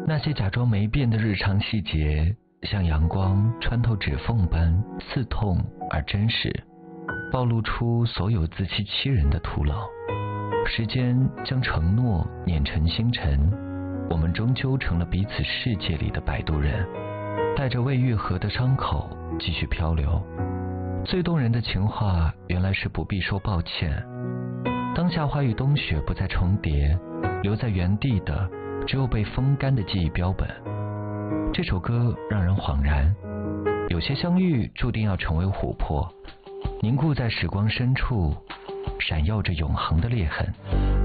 那些假装没变的日常细节，像阳光穿透指缝般刺痛而真实，暴露出所有自欺欺人的徒劳。时间将承诺碾成星辰，我们终究成了彼此世界里的摆渡人，带着未愈合的伤口继续漂流。最动人的情话原来是不必说抱歉。当夏花与冬雪不再重叠，留在原地的只有被风干的记忆标本。这首歌让人恍然，有些相遇注定要成为琥珀，凝固在时光深处，闪耀着永恒的裂痕。